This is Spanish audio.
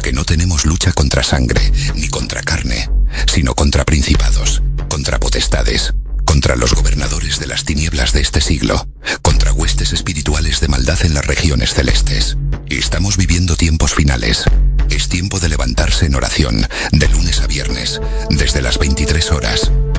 que no tenemos lucha contra sangre, ni contra carne, sino contra principados, contra potestades, contra los gobernadores de las tinieblas de este siglo, contra huestes espirituales de maldad en las regiones celestes. Estamos viviendo tiempos finales. Es tiempo de levantarse en oración, de lunes a viernes, desde las 23 horas,